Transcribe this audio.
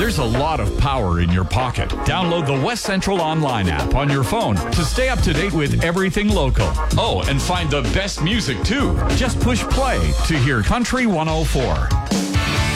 There's a lot of power in your pocket. Download the West Central Online app on your phone to stay up to date with everything local. Oh, and find the best music too. Just push play to hear Country 104.